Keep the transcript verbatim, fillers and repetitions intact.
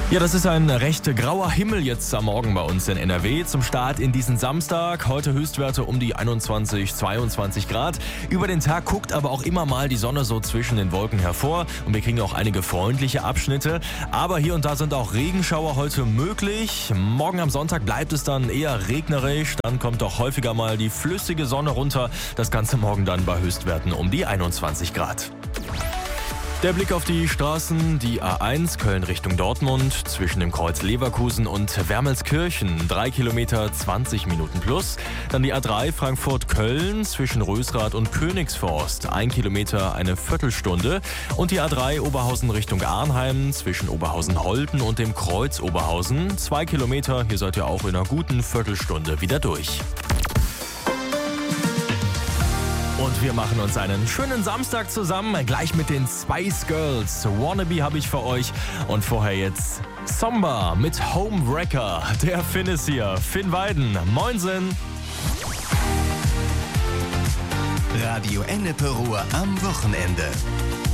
Ja, das ist ein recht grauer Himmel jetzt am Morgen bei uns in N R W. Zum Start in diesen Samstag. Heute Höchstwerte um die einundzwanzig, zweiundzwanzig Grad. Über den Tag guckt aber auch immer mal die Sonne so zwischen den Wolken hervor. Und wir kriegen auch einige freundliche Abschnitte. Aber hier und da sind auch Regenschauer heute möglich. Morgen am Sonntag bleibt es dann eher regnerisch. Dann kommt doch häufiger mal die flüssige Sonne runter. Das Ganze morgen dann bei Höchstwerten um die einundzwanzig Grad. Der Blick auf die Straßen, die A eins Köln Richtung Dortmund, zwischen dem Kreuz Leverkusen und Wermelskirchen, drei Kilometer zwanzig Minuten plus. Dann die A drei Frankfurt-Köln zwischen Rösrath und Königsforst, ein Kilometer eine Viertelstunde. Und die A drei Oberhausen Richtung Arnheim zwischen Oberhausen-Holten und dem Kreuz Oberhausen, zwei Kilometer. Hier seid ihr auch in einer guten Viertelstunde wieder durch. Und wir machen uns einen schönen Samstag zusammen, gleich mit den Spice Girls. Wannabe habe ich für euch und vorher jetzt Somba mit Homewrecker. Der Finn ist hier, Finn Weiden. Moinsen. Radio Ennepe Ruhr am Wochenende.